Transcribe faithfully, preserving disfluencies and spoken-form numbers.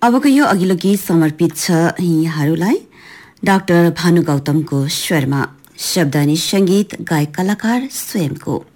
अबको यो अघिल्लो गीत समर्पित छ यहाँहरूलाई डाक्टर भानु गौतमको स्वरमा, शब्द अनि सङ्गीत गायक कलाकार स्वयंको।